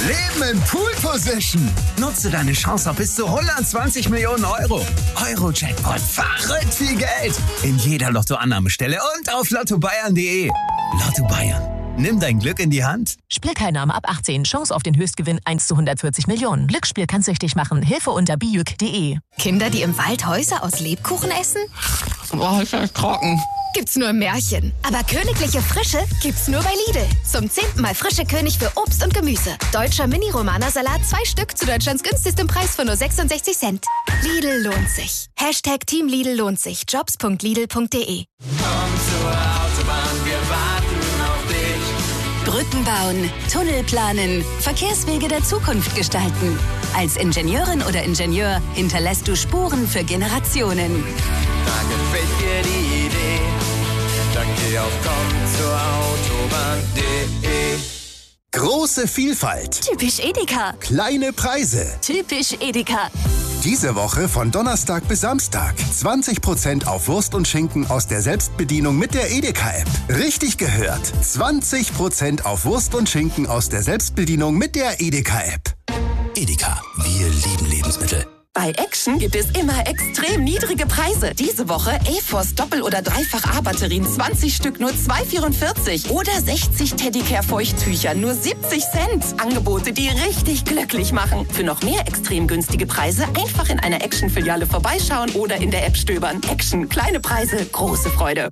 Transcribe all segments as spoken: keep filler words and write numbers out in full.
Leben in Pool Position. Nutze deine Chance auf bis zu hundertzwanzig Millionen Euro. Euro-Jackpot, verrückt viel Geld. In jeder Lottoannahmestelle und auf lotto bayern punkt de. Lotto Bayern. Nimm dein Glück in die Hand. Spielteilnahme ab achtzehn. Chance auf den Höchstgewinn eins zu hundertvierzig Millionen. Glücksspiel kann süchtig machen. Hilfe unter bijuk punkt de. Kinder, die im Wald Häuser aus Lebkuchen essen? Oh, ist ja trocken. Gibt's nur im Märchen. Aber königliche Frische gibt's nur bei Lidl. Zum zehnten Mal frische König für Obst und Gemüse. Deutscher Mini-Romana-Salat, zwei Stück zu Deutschlands günstigstem Preis für nur sechsundsechzig Cent. Lidl lohnt sich. Hashtag Team Lidl lohnt sich. jobs punkt lidl punkt de. Komm zur Autobahn, wir warten auf dich. Brücken bauen, Tunnel planen, Verkehrswege der Zukunft gestalten. Als Ingenieurin oder Ingenieur hinterlässt du Spuren für Generationen. Da gefällt dir die Idee, dann geh auf komm zur Autobahn punkt de. Große Vielfalt. Typisch Edeka. Kleine Preise. Typisch Edeka. Diese Woche von Donnerstag bis Samstag. zwanzig Prozent auf Wurst und Schinken aus der Selbstbedienung mit der Edeka-App. Richtig gehört. zwanzig Prozent auf Wurst und Schinken aus der Selbstbedienung mit der Edeka-App. Edeka. Wir lieben Lebensmittel. Bei Action gibt es immer extrem niedrige Preise. Diese Woche A-Force Doppel- oder Dreifach-A-Batterien zwei Stück nur zwei Euro vierundvierzig. Oder sechzig Teddicare-Feuchttücher nur siebzig Cent. Angebote, die richtig glücklich machen. Für noch mehr extrem günstige Preise einfach in einer Action-Filiale vorbeischauen oder in der App stöbern. Action, kleine Preise, große Freude.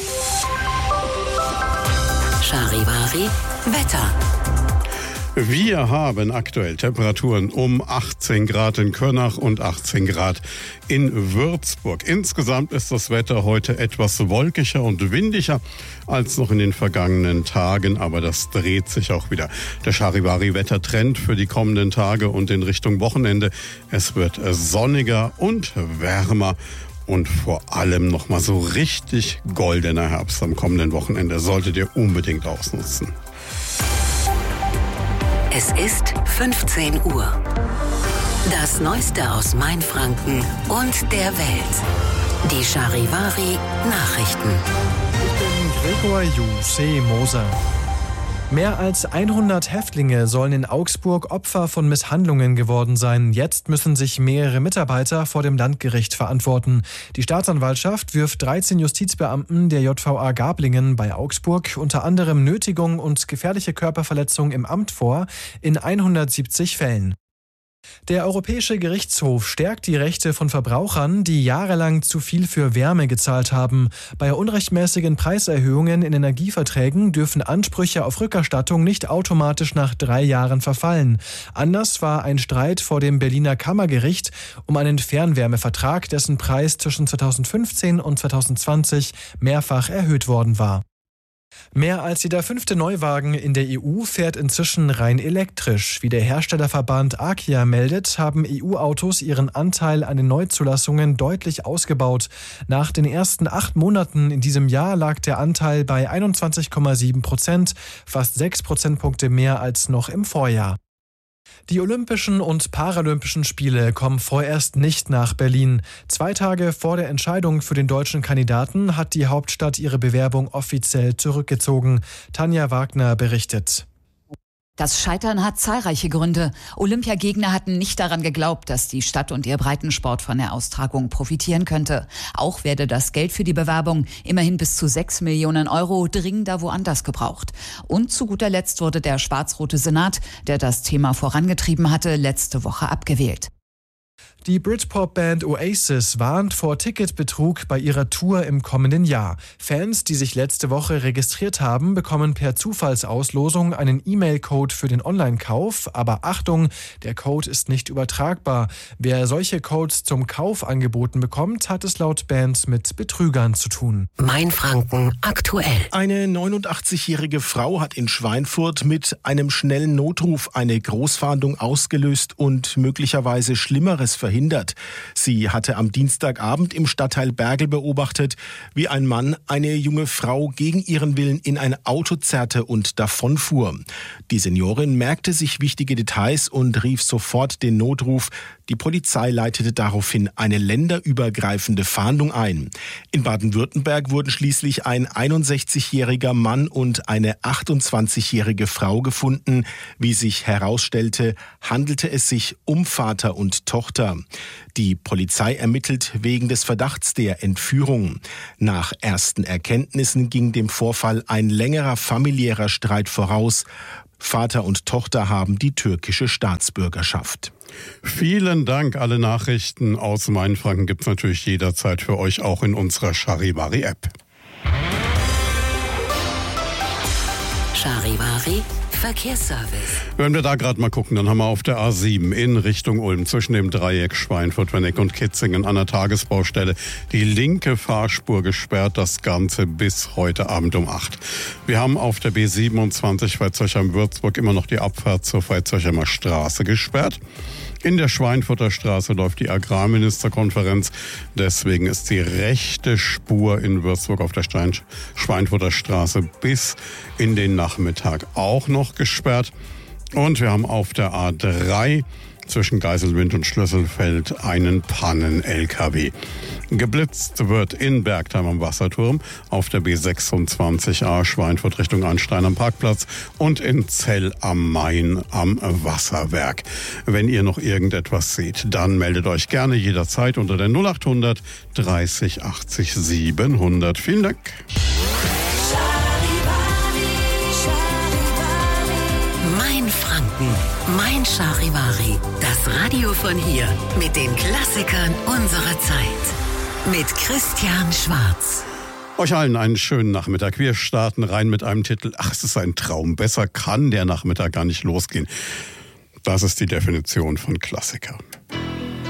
Charivari, Wetter. Wir haben aktuell Temperaturen um achtzehn Grad in Könach und achtzehn Grad in Würzburg. Insgesamt ist das Wetter heute etwas wolkiger und windiger als noch in den vergangenen Tagen, aber das dreht sich auch wieder. Der Charivari-Wettertrend für die kommenden Tage und in Richtung Wochenende. Es wird sonniger und wärmer. Und vor allem nochmal so richtig goldener Herbst am kommenden Wochenende. Solltet ihr unbedingt ausnutzen. Es ist fünfzehn Uhr. Das Neueste aus Mainfranken und der Welt. Die Charivari Nachrichten. Ich bin Gregor Juseh Moser. Mehr als hundert Häftlinge sollen in Augsburg Opfer von Misshandlungen geworden sein. Jetzt müssen sich mehrere Mitarbeiter vor dem Landgericht verantworten. Die Staatsanwaltschaft wirft dreizehn Justizbeamten der J V A Gablingen bei Augsburg unter anderem Nötigung und gefährliche Körperverletzung im Amt vor, in hundertsiebzig Fällen. Der Europäische Gerichtshof stärkt die Rechte von Verbrauchern, die jahrelang zu viel für Wärme gezahlt haben. Bei unrechtmäßigen Preiserhöhungen in Energieverträgen dürfen Ansprüche auf Rückerstattung nicht automatisch nach drei Jahren verfallen. Anders war ein Streit vor dem Berliner Kammergericht um einen Fernwärmevertrag, dessen Preis zwischen zweitausendfünfzehn und zweitausendzwanzig mehrfach erhöht worden war. Mehr als jeder fünfte Neuwagen in der E U fährt inzwischen rein elektrisch. Wie der Herstellerverband ACIA meldet, haben E U-Autos ihren Anteil an den Neuzulassungen deutlich ausgebaut. Nach den ersten acht Monaten in diesem Jahr lag der Anteil bei einundzwanzig Komma sieben Prozent, fast sechs Prozentpunkte mehr als noch im Vorjahr. Die Olympischen und Paralympischen Spiele kommen vorerst nicht nach Berlin. Zwei Tage vor der Entscheidung für den deutschen Kandidaten hat die Hauptstadt ihre Bewerbung offiziell zurückgezogen. Tanja Wagner berichtet. Das Scheitern hat zahlreiche Gründe. Olympiagegner hatten nicht daran geglaubt, dass die Stadt und ihr Breitensport von der Austragung profitieren könnte. Auch werde das Geld für die Bewerbung, immerhin bis zu sechs Millionen Euro, dringender woanders gebraucht. Und zu guter Letzt wurde der schwarz-rote Senat, der das Thema vorangetrieben hatte, letzte Woche abgewählt. Die Britpop-Band Oasis warnt vor Ticketbetrug bei ihrer Tour im kommenden Jahr. Fans, die sich letzte Woche registriert haben, bekommen per Zufallsauslosung einen E-Mail-Code für den Online-Kauf. Aber Achtung, der Code ist nicht übertragbar. Wer solche Codes zum Kauf angeboten bekommt, hat es laut Band mit Betrügern zu tun. Mainfranken aktuell. Eine neunundachtzigjährige Frau hat in Schweinfurt mit einem schnellen Notruf eine Großfahndung ausgelöst und möglicherweise Schlimmeres Jahres verhindert. Sie hatte am Dienstagabend im Stadtteil Bergel beobachtet, wie ein Mann eine junge Frau gegen ihren Willen in ein Auto zerrte und davonfuhr. Die Seniorin merkte sich wichtige Details und rief sofort den Notruf. Die Polizei leitete daraufhin eine länderübergreifende Fahndung ein. In Baden-Württemberg wurden schließlich ein einundsechzigjähriger Mann und eine achtundzwanzigjährige Frau gefunden. Wie sich herausstellte, handelte es sich um Vater und Tochter. Die Polizei ermittelt wegen des Verdachts der Entführung. Nach ersten Erkenntnissen ging dem Vorfall ein längerer familiärer Streit voraus. Vater und Tochter haben die türkische Staatsbürgerschaft. Vielen Dank. Alle Nachrichten aus Mainfranken gibt es natürlich jederzeit für euch auch in unserer Charivari-App. Charivari Verkehrsservice. Wenn wir da gerade mal gucken, dann haben wir auf der A sieben in Richtung Ulm zwischen dem Dreieck Schweinfurt-Wenneck und Kitzingen an der Tagesbaustelle die linke Fahrspur gesperrt, das Ganze bis heute Abend um acht. Wir haben auf der B siebenundzwanzig Veitshöchheim-Würzburg immer noch die Abfahrt zur Veitshöchheimer Straße gesperrt. In der Schweinfurter Straße läuft die Agrarministerkonferenz. Deswegen ist die rechte Spur in Würzburg auf der Stein- Schweinfurter Straße bis in den Nachmittag auch noch gesperrt. Und wir haben auf der A drei zwischen Geiselwind und Schlüsselfeld einen Pannen-L K W. Geblitzt wird in Bergheim am Wasserturm, auf der B sechsundzwanzig A Schweinfurt Richtung Anstein am Parkplatz und in Zell am Main am Wasserwerk. Wenn ihr noch irgendetwas seht, dann meldet euch gerne jederzeit unter der null achthundert dreißig achtzig siebenhundert. Vielen Dank. Mein Franken, mein Charivari. Das Radio von hier mit den Klassikern unserer Zeit. Mit Christian Schwarz. Euch allen einen schönen Nachmittag. Wir starten rein mit einem Titel. Ach, es ist ein Traum. Besser kann der Nachmittag gar nicht losgehen. Das ist die Definition von Klassiker.